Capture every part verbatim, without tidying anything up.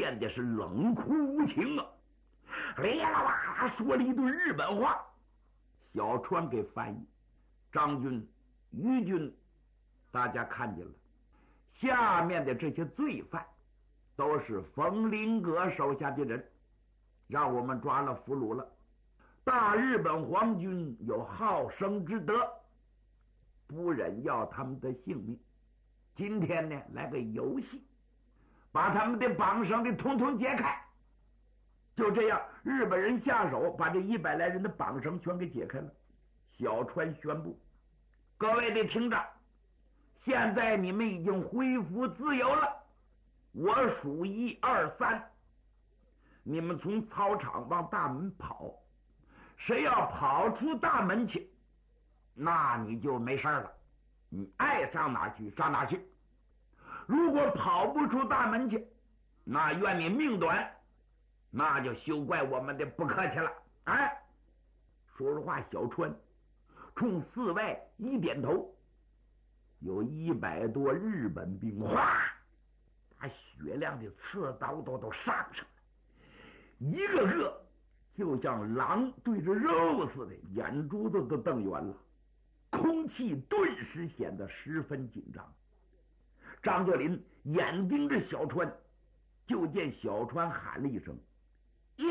变得是冷酷无情啊，咧啦哇啦说了一顿日本话。小川给翻译，张军、于军，大家看见了，下面的这些罪犯都是冯林阁手下的人，让我们抓了俘虏了。大日本皇军有好生之德，不忍要他们的性命。今天呢，来个游戏，把他们的绑绳的统统解开。就这样，日本人下手把这一百来人的绑绳全给解开了。小川宣布：各位的听着，现在你们已经恢复自由了，我数一二三，你们从操场往大门跑，谁要跑出大门去，那你就没事了，你爱上哪去上哪去。如果跑不出大门去，那愿你命短，那就休怪我们的不客气了。哎，说实话，小川冲四外一点头，有一百多日本兵，哗，把雪亮的刺刀都都上上了，一个个就像狼对着肉似的，眼珠子都瞪圆了，空气顿时显得十分紧张。张作霖眼盯着小川，就见小川喊了一声：一、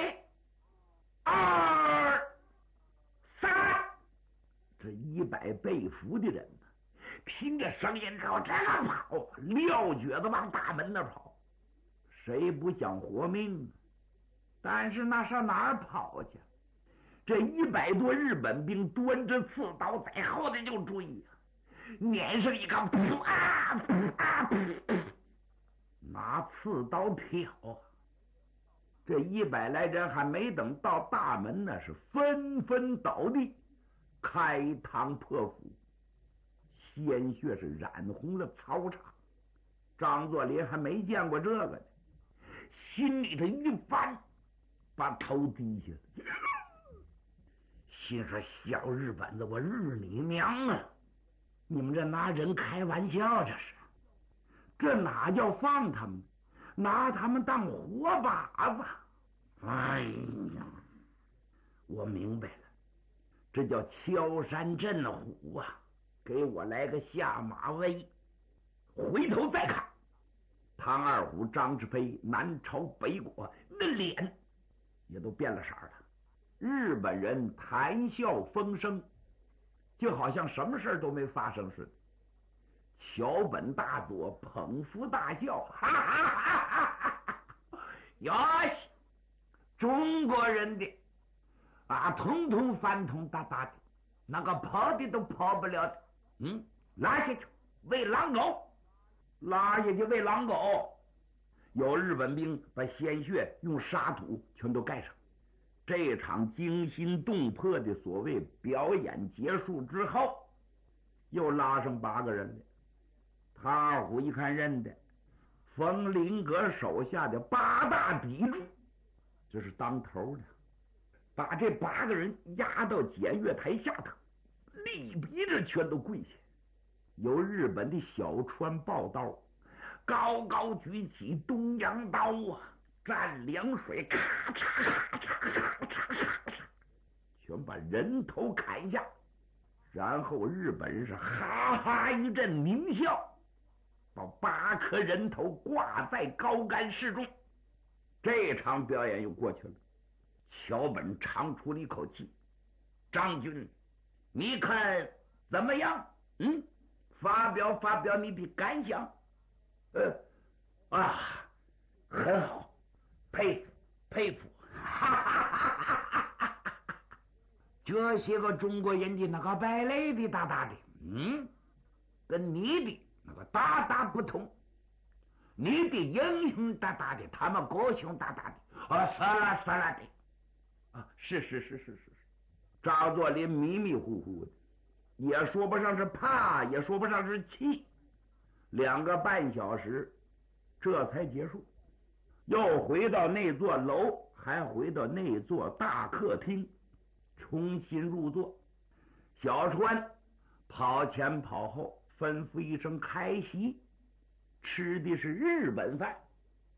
二、三。这一百被俘的人呢，听着声音之后这个跑，撂蹶子往大门那跑。谁不想活命呢？但是那上哪儿跑去？这一百多日本兵端着刺刀在后头就追呀、啊，撵上一杠，噗啊噗啊噗，拿刺刀挑啊！这一百来人还没等到大门呢，是纷纷倒地，开膛破腹，鲜血是染红了操场。张作霖还没见过这个呢，心里头一翻，把头低下了，心说小日本子，我日你娘啊！你们这拿人开玩笑，这是，这哪叫放他们，拿他们当活靶子。哎呀，我明白了，这叫敲山震虎啊！给我来个下马威。回头再看，唐二虎、张志飞南朝北国，那脸也都变了色了。日本人谈笑风生，就好像什么事都没发生似的。桥本大佐捧腹大笑，哈哈哈哈哈！哟西，中国人的啊，通通翻通大大的，那个跑的都跑不了的。嗯，拉下去喂狼狗，拉下去喂狼狗。有日本兵把鲜血用沙土全都盖上。这场惊心动魄的所谓表演结束之后，又拉上八个人来。唐二虎一看认得，冯林阁手下的八大砥柱，这是当头的，把这八个人压到检阅台下头，立逼着全都跪下。由日本的小川抱刀，高高举起东洋刀啊，蘸凉水，咔嚓咔嚓咔嚓咔嚓，全把人头砍下。然后日本人是哈哈一阵狞笑，把八颗人头挂在高杆室中。这场表演又过去了。桥本长出了一口气：张军，你看怎么样？嗯，发表发表你的感想。呃啊，很好，佩服佩服，哈哈哈哈哈哈！这些个中国人的那个败类的大大的，嗯，跟你的那个大大不同。你的英雄大大的，他们高雄大大的，啊，杀了杀了的，啊，是是是是是是。张作霖迷迷糊糊的，也说不上是怕，也说不上是气。两个半小时，这才结束。又回到那座楼，还回到那座大客厅，重新入座。小川跑前跑后，吩咐一声开席，吃的是日本饭。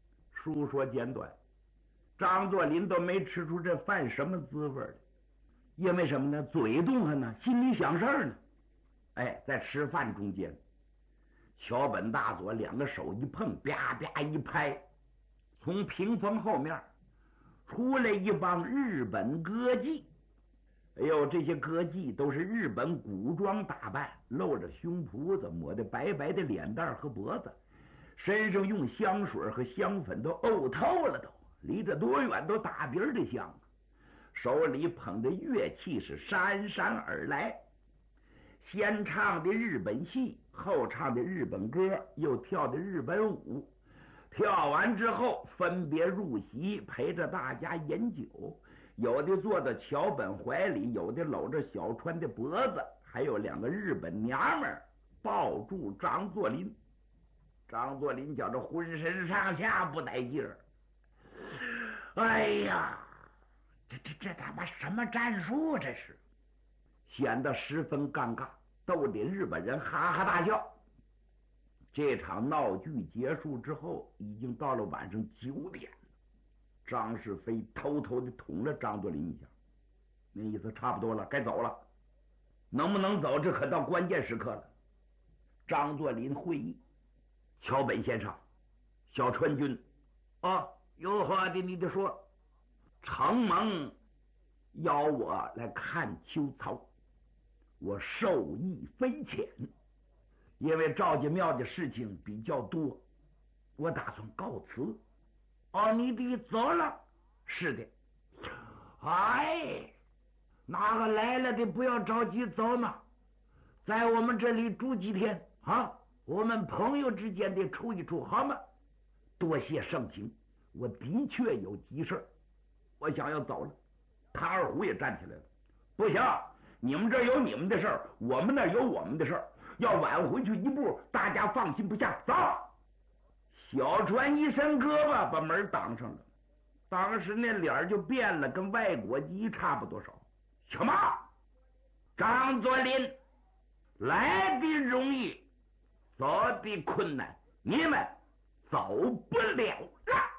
述说简短。张作霖都没吃出这饭什么滋味来，因为什么呢？嘴动弹呢，心里想事儿呢。哎，在吃饭中间，桥本大佐两个手一碰，啪啪一拍，从屏风后面出来一帮日本歌妓。哎呦，这些歌妓都是日本古装打扮，露着胸脯子，抹的白白的脸蛋和脖子，身上用香水和香粉都沤透了，都离着多远都打鼻儿的香，手里捧着乐器是姗姗而来，先唱的日本戏，后唱的日本歌，又跳的日本舞。跳完之后分别入席，陪着大家饮酒，有的坐在桥本怀里，有的搂着小川的脖子，还有两个日本娘们抱住张作霖。张作霖觉着浑身上下不带劲儿。哎呀，这这这他妈什么战术？这是显得十分尴尬，逗得日本人哈哈大笑。这场闹剧结束之后，已经到了晚上九点。张世飞偷偷的捅了张作霖一下，那意思差不多了，该走了。能不能走，这可到关键时刻了。张作霖会议，桥本先生，小川君，啊，有话的你得说。承蒙邀我来看秋操，我受益匪浅，因为赵家庙的事情比较多，我打算告辞。哦，你得走了？是的。哎，哪个来了的不要着急走嘛，在我们这里住几天啊，我们朋友之间得处一处，好吗？多谢盛情，我的确有急事，我想要走了。唐二虎也站起来了，不行，你们这儿有你们的事儿，我们那儿有我们的事儿，要晚回去一步，大家放心不下。走！小川一伸胳膊把门挡上了，当时那脸就变了，跟外国鸡差不多少。什么？张作霖，来的容易，走的困难，你们走不了了。